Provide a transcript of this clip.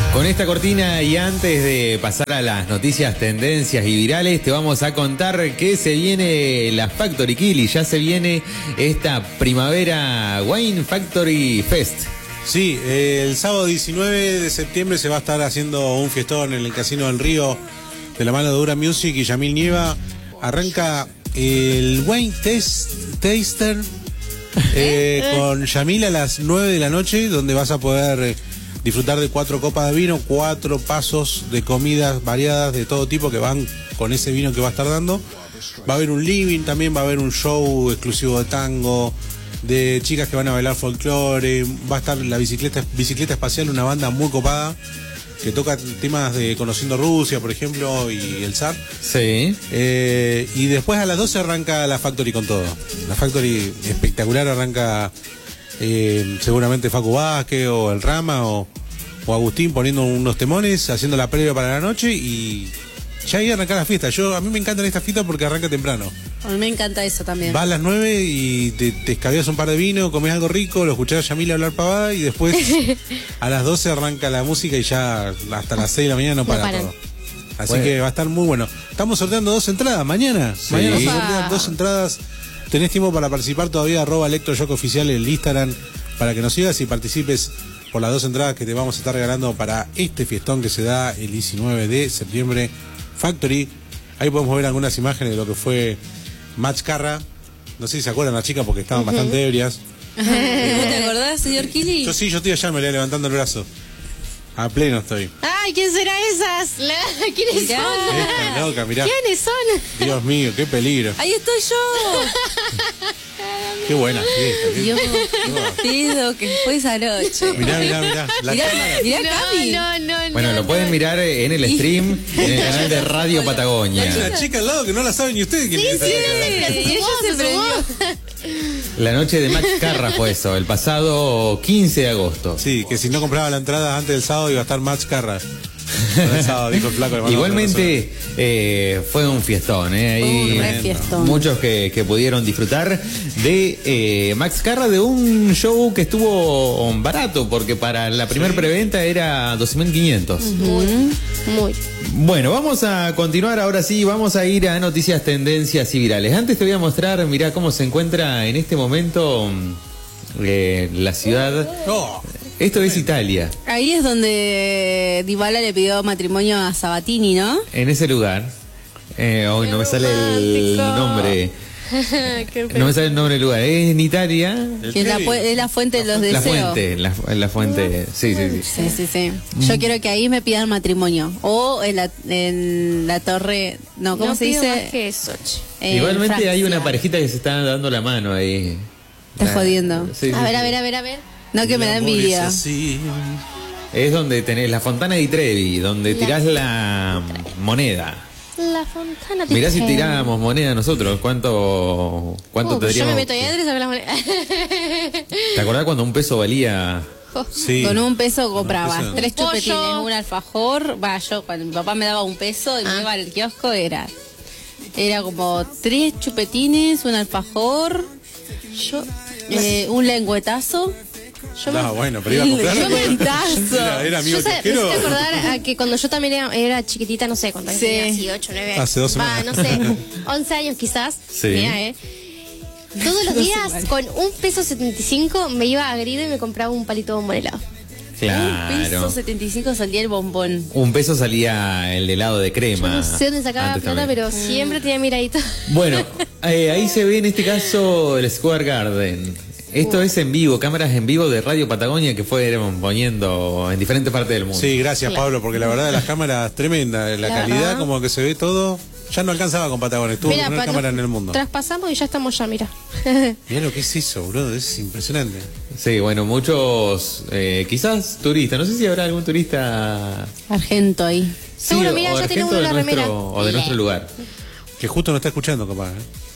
Con esta cortina y antes de pasar a las noticias, tendencias y virales, te vamos a contar que se viene la Factory Kill y ya se viene esta primavera Wine Factory Fest. Sí, el sábado 19 de septiembre se va a estar haciendo un fiestón en el Casino del Río de la mano de Dura Music y Yamil Nieva. Arranca el Wine Taster con Yamil a las 9 de la noche, donde vas a poder disfrutar de 4 copas de vino, 4 pasos de comidas variadas de todo tipo que van con ese vino que va a estar dando. Va a haber un living, también va a haber un show exclusivo de tango, de chicas que van a bailar folclore, va a estar la bicicleta espacial, una banda muy copada que toca temas de Conociendo Rusia, por ejemplo, y el zar. Sí. Y después a las 12 arranca la Factory con todo. La Factory espectacular, arranca seguramente Facu Vázquez o el Rama o Agustín poniendo unos temones, haciendo la previa para la noche y ya ahí arranca la fiesta. A mí me encantan estas fiestas porque arranca temprano. A mí me encanta eso también. Vas a las 9 y te escabeas un par de vino, comés algo rico, lo escuchás a Yamil hablar pavada y después a las 12 arranca la música y ya hasta las 6 de la mañana no para todo. Así que va a estar muy bueno. Estamos sorteando 2 entradas mañana. Sí. Mañana se sortean 2 entradas. Tenés tiempo para participar todavía, @ElectroShock_oficial en el Instagram para que nos sigas y participes por las 2 entradas que te vamos a estar regalando para este fiestón que se da el 19 de septiembre. Factory. Ahí podemos ver algunas imágenes de lo que fue Match Carra. No sé si se acuerdan las chicas porque estaban bastante ebrias. ¿Vos te acordás, señor Kili? Yo estoy allá, me voy levantando el brazo. A pleno estoy. Ay, ¿quién será esas? ¿Quiénes Mirá. son? Esta loca, mirá. ¿Quiénes son? Dios mío, qué peligro. Ahí estoy yo. Qué buena fiesta. Dios, qué pedo que fue esa noche. Mirá. La Mirá, cámara. mirá, Cami. No. Bueno, lo pueden mirar en el stream, en el canal de Radio Patagonia. Hay una chica al lado que no la saben ni ustedes quién es. Y ella se prendió. La noche de Max Carra fue eso, el pasado 15 de agosto. Sí, que si no compraba la entrada antes del sábado iba a estar Match Carra. El sábado, dijo el flaco, le mandó Igualmente fue un fiestón, Ahí Un re fiestón. muchos que pudieron disfrutar de Max Carra, de un show que estuvo barato, porque para la primer preventa era 12.500. Muy. Bueno, vamos a continuar ahora sí, vamos a ir a noticias, tendencias y virales. Antes te voy a mostrar, mirá cómo se encuentra en este momento la ciudad. Oh. Esto es Italia, Ahí es donde Dybala le pidió matrimonio a Sabatini, ¿no? en ese lugar. Hoy no me sale el nombre. No me sale el nombre del lugar. Es en Italia. Que es la fuente de los La deseos. fuente, la fuente. Sí. Sí. Yo quiero que ahí me pidan matrimonio. O en la torre. No, ¿cómo No se pido dice? más que eso, che. En Igualmente hay Francia. una parejita que se está dando la mano ahí. Estás jodiendo. Sí, A ver. No, que me da envidia. Es donde tenés la Fontana di Trevi, donde tirás la moneda. La fontana. Mirá si tiráramos moneda nosotros, ¿cuánto Pues yo me tendríamos? meto ahí adentro y saco las monedas. ¿Te acordás cuando un peso valía? Sí. Con un peso comprabas peso. 3 Pollo. chupetines, un alfajor. Yo cuando mi papá me daba un peso y me iba al kiosco era como 3 chupetines, un alfajor, un lengüetazo. Bueno, pero iba a comprar. Lengüetazo. Era amigo Yo me quejero. hiciste acordar a que cuando yo también era chiquitita, no sé cuánto Sí. tenía, así 8, 9 años. Hace 2 semanas. No sé, 11 años quizás. Sí. Mirá, Todos los días con $1.75 me iba a Grido y me compraba un palito de bombón helado. Claro. $1.75 salía el bombón. Un peso salía el helado de Yo crema. no sé dónde sacaba Antes plata, también. pero siempre tenía miradito. Bueno, ahí se ve en este caso el Square Garden. Esto es en vivo, cámaras en vivo de Radio Patagonia que fueron poniendo en diferentes partes del mundo. Sí, gracias Claro. Pablo, porque la verdad de las cámaras tremenda, la calidad verdad. como que se ve todo. Ya no alcanzaba con Patagones, tuvo que Mira, poner cámara en el mundo. Traspasamos y ya estamos ya, mira. Mirá lo que es eso, bro, es impresionante. Sí, bueno, muchos, quizás turistas, no sé si habrá algún turista. Argento ahí. Sí, Seguro, mira, o ya tiene argento una de remera. nuestro, o de nuestro lugar. Que justo no está escuchando, capaz.